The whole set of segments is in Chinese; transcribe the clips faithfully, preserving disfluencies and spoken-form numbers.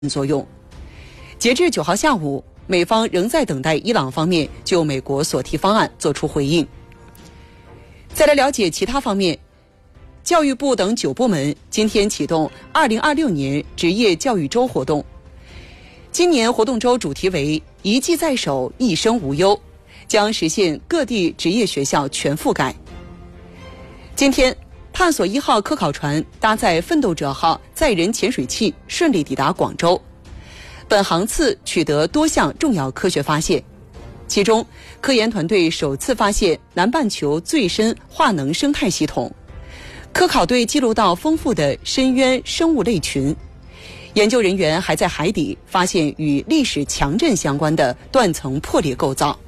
作用。截至九号下午，美方仍在等待伊朗方面就美国所提方案作出回应。再来了解其他方面，教育部等九部门今天启动二零二六年职业教育周活动。今年活动周主题为“一技在手，一生无忧”，将实现各地职业学校全覆盖。今天，探索一号科考船搭载奋斗者号载人潜水器顺利抵达广州。本航次取得多项重要科学发现，其中科研团队首次发现南半球最深化能生态系统，科考队记录到丰富的深渊生物类群，研究人员还在海底发现与历史强震相关的断层破裂构造。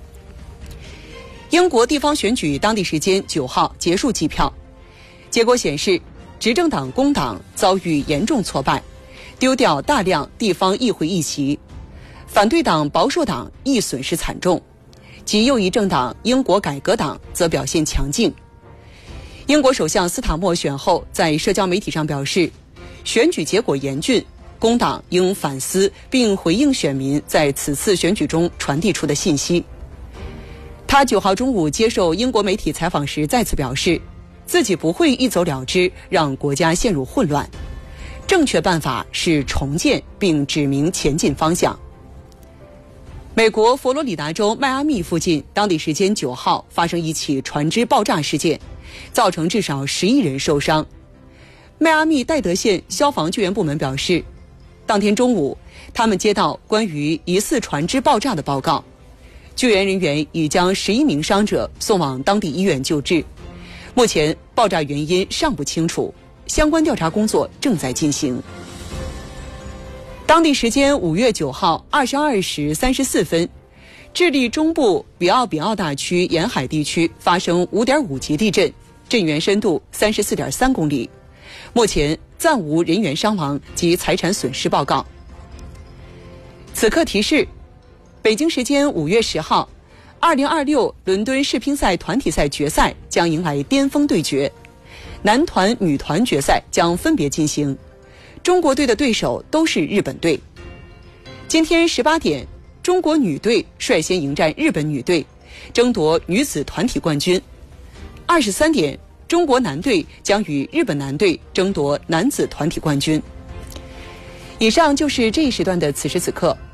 英国地方选举当地时间九号结束计票，结果显示，执政党工党遭遇严重挫败，丢掉大量地方议会议席；反对党保守党亦损失惨重，极右翼政党英国改革党则表现强劲。英国首相斯塔默选后在社交媒体上表示，选举结果严峻，工党应反思并回应选民在此次选举中传递出的信息。他九号中午接受英国媒体采访时再次表示，自己不会一走了之，让国家陷入混乱。正确办法是重建并指明前进方向。美国佛罗里达州迈阿密附近，当地时间九号发生一起船只爆炸事件，造成至少十一人受伤。迈阿密戴德县消防救援部门表示，当天中午，他们接到关于疑似船只爆炸的报告，救援人员已将十一名伤者送往当地医院救治。目前爆炸原因尚不清楚，相关调查工作正在进行。当地时间五月九号二十二时三十四分，智利中部比奥比奥大区沿海地区发生五点五级地震，震源深度三十四点三公里。目前暂无人员伤亡及财产损失报告。此刻提示，北京时间五月十号，二零二六伦敦世乒赛团体赛决赛将迎来巅峰对决，男团、女团决赛将分别进行。中国队的对手都是日本队。今天十八点，中国女队率先迎战日本女队，争夺女子团体冠军。二十三点，中国男队将与日本男队争夺男子团体冠军。以上就是这一时段的此时此刻，